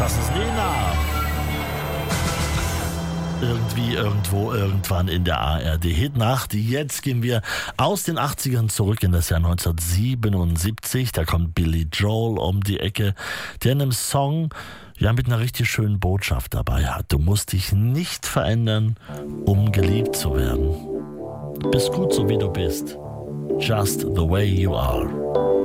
Das ist Nena. Irgendwie, irgendwo, irgendwann in der ARD-Hitnacht. Jetzt gehen wir aus den 80ern zurück in das Jahr 1977. Da kommt Billy Joel um die Ecke, der in einem Song mit einer richtig schönen Botschaft dabei hat. Du musst dich nicht verändern, um geliebt zu werden. Bist gut so wie du bist. Just the way you are.